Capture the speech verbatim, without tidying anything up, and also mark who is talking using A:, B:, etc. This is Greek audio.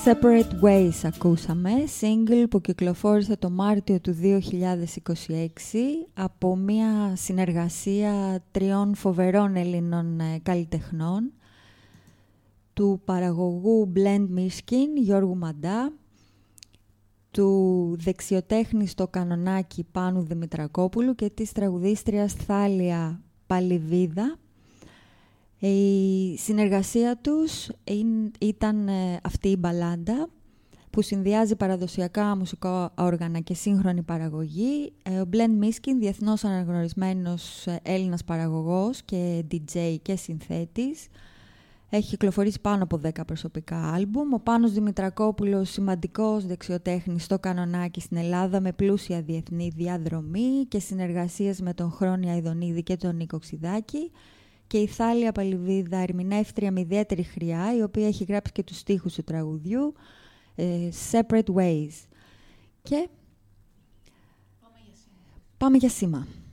A: Separate Ways ακούσαμε, single που κυκλοφόρησε το Μάρτιο του δύο χιλιάδες είκοσι έξι από μια συνεργασία τριών φοβερών Ελλήνων καλλιτεχνών, του παραγωγού Blend Mishkin, Γιώργου Μαντά, του δεξιοτέχνη στο κανονάκι Πάνου Δημητρακόπουλου και της τραγουδίστριας Θάλια Παλιβίδα. Η συνεργασία τους ήταν αυτή η μπαλάντα που συνδυάζει παραδοσιακά μουσικά όργανα και σύγχρονη παραγωγή. Ο Blend Mishkin, διεθνώς αναγνωρισμένος Έλληνας παραγωγός και ντι τζέι και συνθέτης, έχει κυκλοφορήσει πάνω από δέκα προσωπικά άλμπουμ. Ο Πάνος Δημητρακόπουλος, σημαντικός δεξιοτέχνης στο κανονάκι στην Ελλάδα, με πλούσια διεθνή διαδρομή και συνεργασίες με τον Χρόνια Ιδονίδη και τον Νίκο Ξιδάκη. Και η Θάλια Παλιβίδα, ερμηνεύτρια με ιδιαίτερη χρειά, η οποία έχει γράψει και τους στίχους του τραγουδιού, ε, Separate Ways. Και
B: πάμε για σήμα.
A: Πάμε για σήμα.